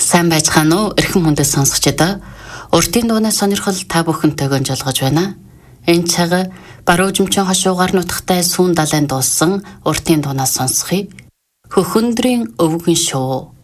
Сайн байцгаана уу? Эрхэм хүндэт сонсогчдоо. Уртын дуунаас сонирхол та бүхэнтэйгэн жолгож байна. Энэ цаг баруун жимчэн хошуугаар нутагтай сүүн далайн дуусан уртын дуунаас сонсхий. Хөхөндрийн өвгөн шуу.